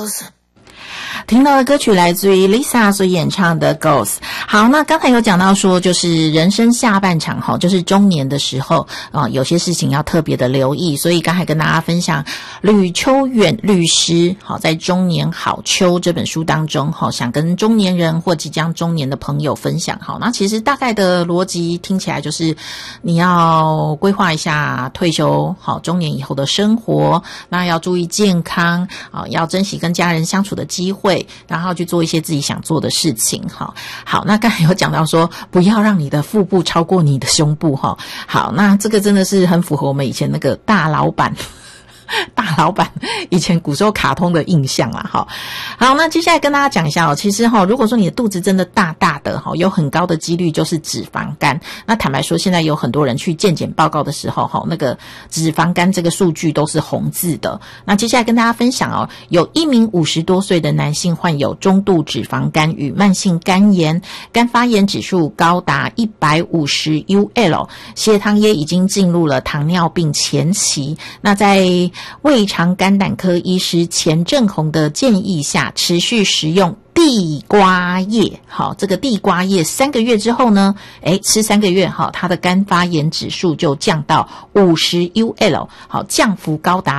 Ghost。听到的歌曲来自于 Lisa 所演唱的 Ghost。 好，那刚才有讲到说就是人生下半场就是中年的时候有些事情要特别的留意，所以刚才跟大家分享吕秋远律师在中年好秋这本书当中想跟中年人或即将中年的朋友分享。好，那其实大概的逻辑听起来就是你要规划一下退休中年以后的生活，那要注意健康要珍惜跟家人相处的机会，然后去做一些自己想做的事情。好，那刚才有讲到说不要让你的腹部超过你的胸部。好，那这个真的是很符合我们以前那个大老板以前古时候卡通的印象啦。好，那接下来跟大家讲一下其实如果说你的肚子真的大大的有很高的几率就是脂肪肝。那坦白说现在有很多人去健检报告的时候那个脂肪肝这个数据都是红字的。那接下来跟大家分享有一名50多岁的男性患有中度脂肪肝与慢性肝炎，肝发炎指数高达150 UL， 血糖也已经进入了糖尿病前期。那在胃肠肝胆科医师钱正宏的建议下，持续食用地瓜叶。好，这个地瓜叶3个月之后呢，吃3个月他的肝发炎指数就降到50 UL， 好，降幅高达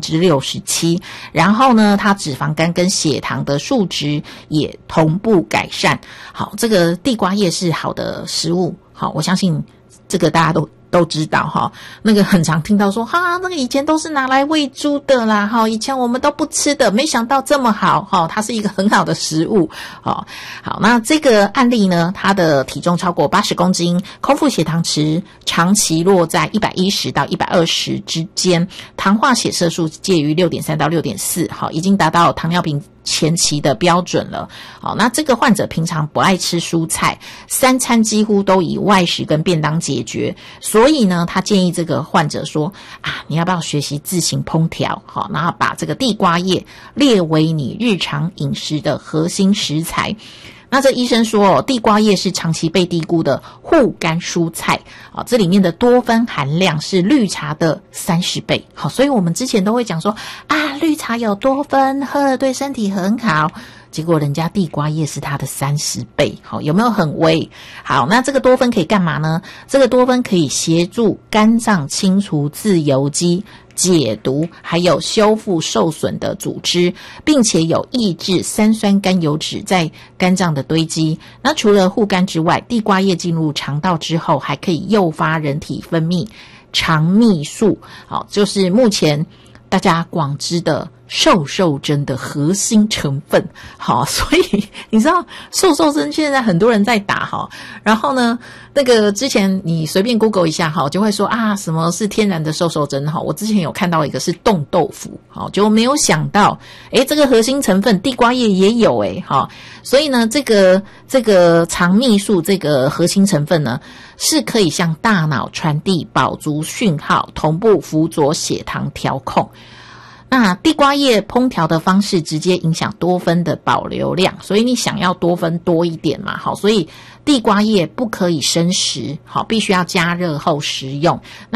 67%。然后呢，他脂肪肝跟血糖的数值也同步改善。好，这个地瓜叶是好的食物。好，我相信这个大家都知道那个很常听到说那个以前都是拿来喂猪的啦以前我们都不吃的，没想到这么好它是一个很好的食物好，那这个案例呢，他的体重超过80公斤，空腹血糖值长期落在110到120之间，糖化血色素介于 6.3 到 6.4， 已经达到糖尿病前期的标准了。好，那这个患者平常不爱吃蔬菜，3餐几乎都以外食跟便当解决，所以呢他建议这个患者说你要不要学习自行烹调，好，然后把这个地瓜叶列为你日常饮食的核心食材。那这医生说地瓜叶是长期被低估的护肝蔬菜这里面的多酚含量是绿茶的30倍。好，所以我们之前都会讲说绿茶有多酚，喝了对身体很好，结果人家地瓜叶是它的30倍。好，有没有很微？好，那这个多酚可以干嘛呢？这个多酚可以协助肝脏清除自由基，解毒，还有修复受损的组织，并且有抑制三酸甘油酯在肝脏的堆积。那除了护肝之外，地瓜叶进入肠道之后还可以诱发人体分泌肠泌素，好，就是目前大家广知的瘦瘦针的核心成分。好，所以你知道瘦瘦针现在很多人在打然后呢那个之前你随便 Google 一下就会说什么是天然的瘦瘦针我之前有看到一个是冻豆腐，就没有想到这个核心成分地瓜叶也有所以呢这个肠泌素这个核心成分呢是可以向大脑传递饱足讯号，同步辅佐血糖调控。那地瓜叶烹调的方式直接影响多酚的保留量，所以你想要多酚多一点嘛，好，所以地瓜叶不可以生食，好，必须要加热后食用。